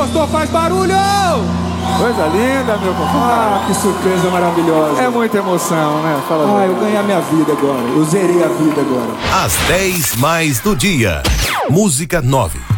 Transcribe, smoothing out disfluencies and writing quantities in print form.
pastor faz barulho! Coisa linda, meu compadre. Ah, que surpresa maravilhosa. É muita emoção, né? Fala Ah, eu ganhei a minha vida agora. Eu zerei a vida agora. Às 10 mais do dia. Música 9.